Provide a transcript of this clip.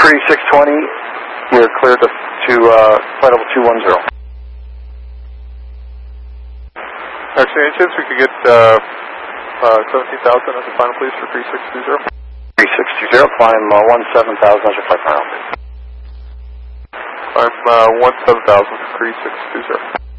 Cree 620, you're cleared to flight level 210. Actually, any chance we could get 17,000 as a final, please, for 3620? 3620, climb 17,000 as your flight final, please. Climb 17,000 for 3620.